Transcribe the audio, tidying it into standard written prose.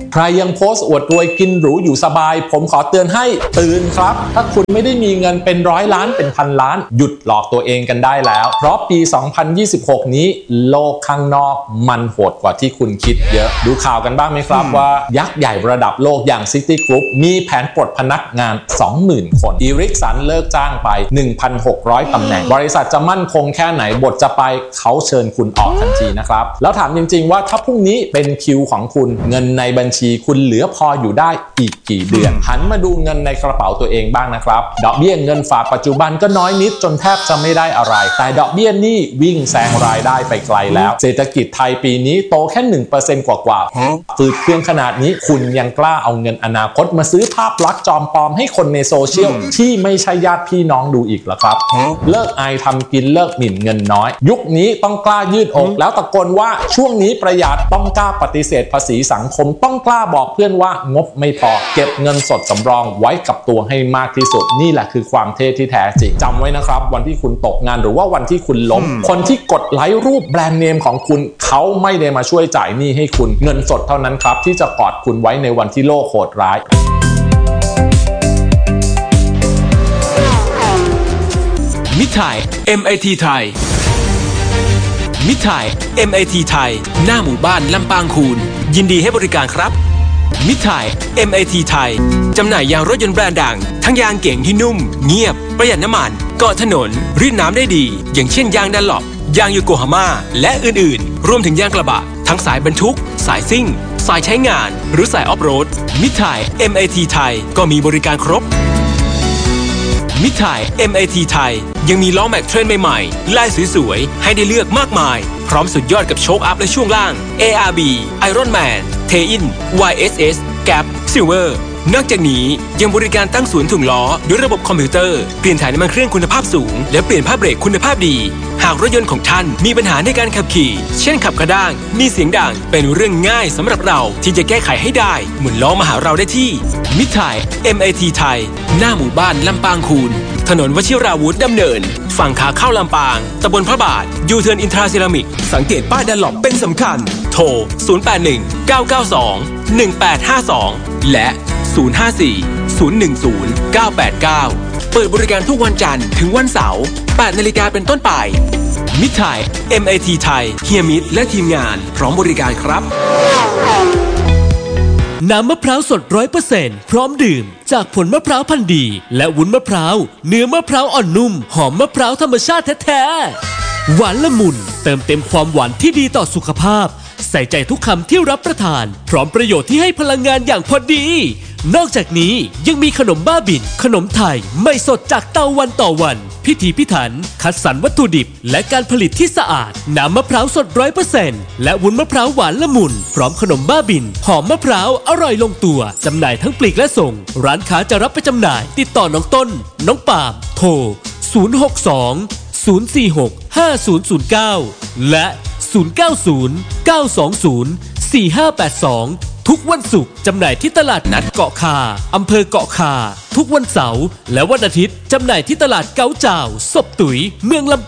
ใครยังโพสต์อวดรวยกินหรูอยู่สบายผมขอเตือนให้ตื่นครับถ้าคุณไม่ได้มีเงินเป็นร้อยล้านเป็นพันล้านหยุดหลอกตัวเองกันได้แล้วเพราะปี 2026 นี้โลกข้างนอกมันโหดกว่าที่คุณคิดเยอะดูข่าวกันบ้างไหมครับว่ายักษ์ใหญ่ระดับโลกอย่าง City Group มีแผนปลดพนักงาน 20,000 คนอีริกสันเลิกจ้างไป 1,600 ตำแหน่งบริษัทจะมั่นคงแค่ไหนบทจะไปเขาเชิญคุณออกทันทีนะครับแล้วถามจริงๆว่าถ้าพรุ่งนี้เป็นคิวของคุณเงินในบัญชีคุณเหลือพออยู่ได้อีกกี่เดือนหันมาดูเงินในกระเป๋าตัวเองบ้างนะครับดอกเบี้ยเงินฝากปัจจุบันก็น้อยนิดจนแทบจะไม่ได้อะไรแต่ดอกเบี้ยนี่วิ่งแซงรายได้ไปไกลแล้วเศรษฐกิจไทยปีนี้โตแค่ 1% กว่าๆฝืดเคืองขนาดนี้คุณยังกล้าเอาเงินอนาคตมาซื้อภาพลักษณ์จอมปลอมให้คนในโซเชียลที่ไม่ใช่ญาติพี่น้องดูอีกเหรอครับเลิกอายทำกินเลิกหมิ่นเงินน้อยยุคนี้ต้องกล้ายืดอกแล้วตะโกนว่าช่วงนี้ประหยัดต้องกล้าปฏิเสธภาษีสังคมต้องกล้าบอกเพื่อนว่างบไม่พอเก็บเงินสดสำรองไว้กับตัวให้มากที่สุดนี่แหละคือความเท่ที่แท้จริงจำไว้นะครับวันที่คุณตกงานหรือว่าวันที่คุณล้มคนที่กดไลค์รูปแบรนด์เนมของคุณเขาไม่ได้มาช่วยจ่ายหนี้ให้คุณเงินสดเท่านั้นครับที่จะกอดคุณไว้ในวันที่โลกโหดร้ายมิตรไทย MIT ไทยมิตรไทย MIT ไทยหน้าหมู่บ้านลำปางคูนยินดีให้บริการครับมิตรไทย MIT ไทยจำหน่ายยางรถยนต์แบรนด์ดังทั้งยางเก่งที่นุ่มเงียบประหยัดน้ำมันเกาะถนนรีดน้ำได้ดีอย่างเช่นยางดันล็อปยางโยโกฮาม่าและอื่นๆรวมถึงยางกระบะทั้งสายบรรทุกสายซิ่งสายใช้งานหรือสายออฟโรดมิตรไทย MIT ไทยก็มีบริการครบมิตรไทย MIT ไทยยังมีล้อแม็กเทรนใหม่ๆลายสวยๆให้ได้เลือกมากมายพร้อมสุดยอดกับโชคอัพและช่วงล่าง ARB Iron Man Tein YSS Gap Silver นอกจากนี้ยังบริการตั้งศูนย์ถ่วงล้อด้วยระบบคอมพิวเตอร์เปลี่ยนถ่ายน้ำมันเครื่องคุณภาพสูงและเปลี่ยนผ้าเบรกคุณภาพดีหากรถยนต์ของท่านมีปัญหาในการขับขี่เช่นขับกระด้างมีเสียงดังเป็นเรื่องง่ายสำหรับเราที่จะแก้ไขให้ได้หมุนล้อมาหาเราได้ที่มิตรไทย MIT ไทยหน้าหมู่บ้านลำปางคูนถนนวชิราวุธดำเนินฝั่งขาเข้าลำปางตำบลพระบาทยูเทิร์นอินทราเซรามิกสังเกตป้ายดันล็อปเป็นสำคัญโทร0819921852และ054-010-989เปิดบริการทุกวันจันทร์ถึงวันเสาร์ 8 นาฬิกาเป็นต้นไปมิตรไทย MIT ไทยเฮียมิตรและทีมงานพร้อมบริการครับน้ำมะพร้าวสด 100% พร้อมดื่มจากผลมะพร้าวพันธุ์ดีและวุ้นมะพร้าวเนื้อมะพร้าวอ่อนนุ่มหอมมะพร้าวธรรมชาติแท้ๆหวานละมุนเติมเต็มความหวานที่ดีต่อสุขภาพใส่ใจทุกคำที่รับประทานพร้อมประโยชน์ที่ให้พลังงานอย่างพอดีนอกจากนี้ยังมีขนมบ้าบินขนมไทยไม่สดจากเตาวันต่อวันพิถีพิถันคัดสรรวัตถุดิบและการผลิตที่สะอาดน้ำมะพร้าวสด 100% และวุ้นมะพร้าวหวานละมุนพร้อมขนมบ้าบินหอมมะพร้าวอร่อยลงตัวจำหน่ายทั้งปลีกและส่งร้านค้าจะรับไปจำหน่ายติดต่อน้องต้นน้องปาล์มโทร062-046-5009และ090-920-4582ทุกวันศุกร์จำหน่ายที่ตลาดนัดเกาะคาอำเภอเกาะคาทุกวันเสาร์และวันอาทิตย์จำหน่ายที่ตลาดเก๋าจ่าวศพตุ๋ยเมืองลำ